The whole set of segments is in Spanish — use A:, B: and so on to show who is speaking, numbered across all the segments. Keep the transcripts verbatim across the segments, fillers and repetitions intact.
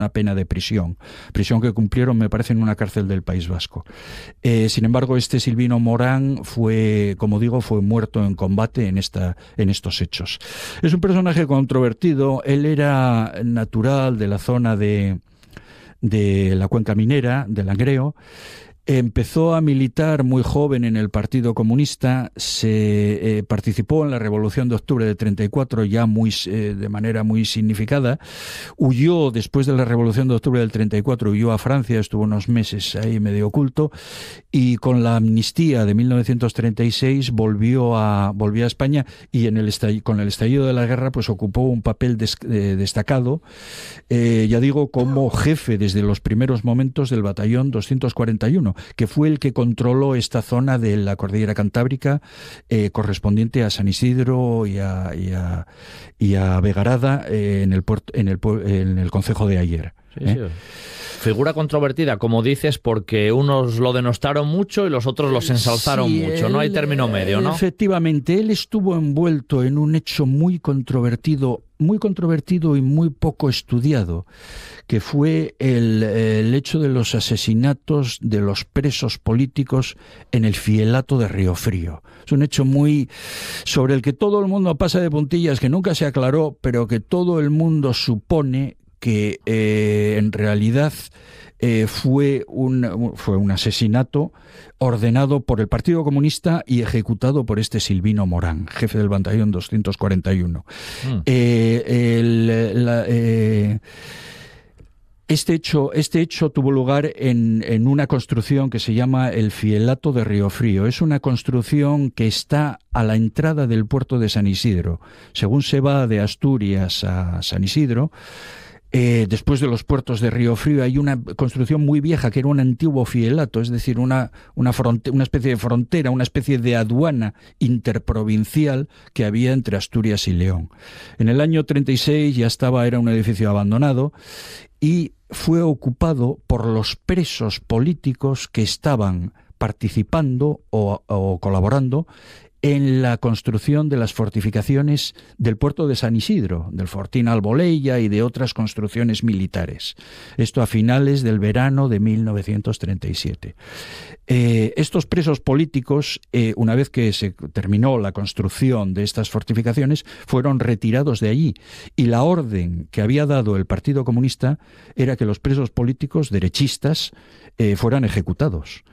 A: una pena de prisión, prisión que cumplieron, me parece, en una cárcel del País Vasco. Eh, sin embargo, este Silvino Morán fue, como digo, fue muerto en combate en, esta, en estos hechos. Es un personaje controvertido. Él era natural de la zona de, de la cuenca minera, de Langreo. Empezó a militar muy joven en el Partido Comunista, se eh, participó en la Revolución de Octubre de treinta y cuatro ya muy, eh, de manera muy significada, huyó después de la Revolución de Octubre del treinta y cuatro, huyó a Francia, estuvo unos meses ahí medio oculto, y con la amnistía de mil novecientos treinta y seis volvió a, volvió a España, y en el estall- con el estallido de la guerra pues ocupó un papel des- eh, destacado, eh, ya digo, como jefe desde los primeros momentos del batallón doscientos cuarenta y uno, que fue el que controló esta zona de la cordillera Cantábrica, eh, correspondiente a San Isidro y a, y a, y a Vegarada, eh, en el puerto, en el, en el concejo de Ayer.
B: Sí,
A: ¿eh?
B: sí. Figura controvertida, como dices, porque unos lo denostaron mucho y los otros los ensalzaron
A: Sí,
B: mucho. No hay
A: él,
B: término medio, ¿no?
A: Efectivamente, él estuvo envuelto en un hecho muy controvertido, muy controvertido y muy poco estudiado, que fue el, el hecho de los asesinatos de los presos políticos en el Fielato de Riofrío. Es un hecho muy sobre el que todo el mundo pasa de puntillas, que nunca se aclaró, pero que todo el mundo supone que eh, en realidad eh, fue, un, fue un asesinato ordenado por el Partido Comunista y ejecutado por este Silvino Morán, jefe del batallón doscientos cuarenta y uno. Mm. Eh, el, la, eh, Este hecho, este hecho tuvo lugar en, en una construcción que se llama el Fielato de Riofrío. Es una construcción que está a la entrada del puerto de San Isidro. Según se va de Asturias a San Isidro, Eh, después de los puertos de Riofrío hay una construcción muy vieja que era un antiguo fielato, es decir, una, una, fronte, una especie de frontera, una especie de aduana interprovincial que había entre Asturias y León. En el año treinta y seis ya estaba, era un edificio abandonado y fue ocupado por los presos políticos que estaban participando o, o colaborando en la construcción de las fortificaciones del puerto de San Isidro, del Fortín Alboleya y de otras construcciones militares. Esto a finales del verano de mil novecientos treinta y siete. Eh, estos presos políticos, eh, una vez que se terminó la construcción de estas fortificaciones, fueron retirados de allí, y la orden que había dado el Partido Comunista era que los presos políticos derechistas eh, fueran ejecutados.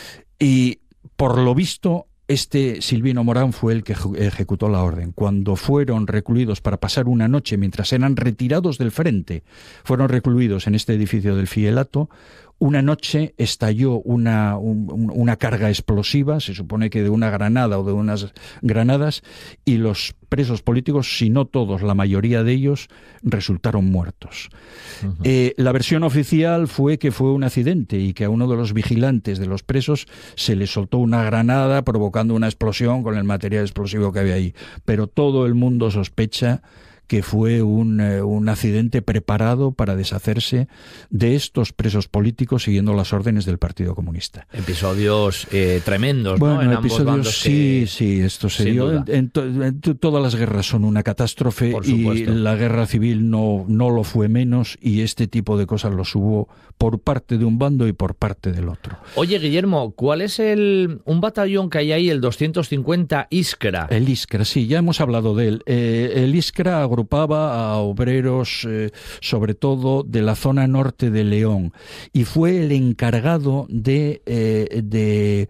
A: Y, por lo visto, este Silvino Morán fue el que ejecutó la orden. Cuando fueron recluidos para pasar una noche, mientras eran retirados del frente, fueron recluidos en este edificio del Fielato. Una noche estalló una, un, una carga explosiva, se supone que de una granada o de unas granadas, y los presos políticos, si no todos, la mayoría de ellos, resultaron muertos. Uh-huh. Eh, la versión oficial fue que fue un accidente y que a uno de los vigilantes de los presos se le soltó una granada provocando una explosión con el material explosivo que había ahí. Pero todo el mundo sospecha que fue un, eh, un accidente preparado para deshacerse de estos presos políticos siguiendo las órdenes del Partido Comunista.
B: Episodios eh, tremendos,
A: bueno,
B: ¿no? En
A: episodios,
B: ambos bandos
A: sí,
B: que,
A: sí, esto se dio. En, en, to, en to, todas las guerras son una catástrofe y la guerra civil no, no lo fue menos, y este tipo de cosas los hubo por parte de un bando y por parte del otro.
B: Oye, Guillermo, ¿cuál es el un batallón que hay ahí, el doscientos cincuenta Iskra?
A: El Iskra, sí, ya hemos hablado de él. Eh, el Iskra agrupaba a obreros, eh, sobre todo de la zona norte de León, y fue el encargado de, eh, de,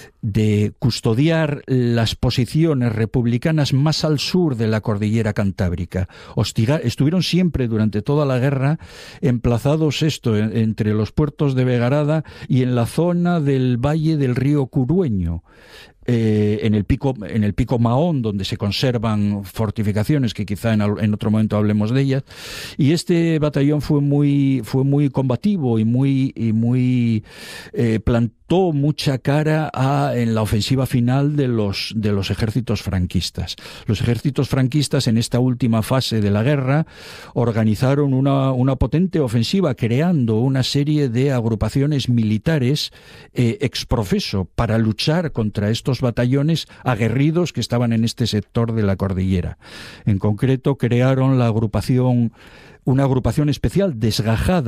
A: de custodiar las posiciones republicanas más al sur de la cordillera Cantábrica. Hostigar, estuvieron siempre durante toda la guerra emplazados esto en, entre los puertos de Vegarada y en la zona del valle del río Curueño. Eh, en el pico en el pico Mahón, donde se conservan fortificaciones, que quizá en, en otro momento hablemos de ellas, y este batallón fue muy fue muy combativo y muy y muy eh, plantó mucha cara a, en la ofensiva final de los de los ejércitos franquistas. Los ejércitos franquistas en esta última fase de la guerra organizaron una una potente ofensiva, creando una serie de agrupaciones militares eh, exprofeso para luchar contra estos batallones aguerridos que estaban en este sector de la cordillera. En concreto, crearon la agrupación, una agrupación especial desgajada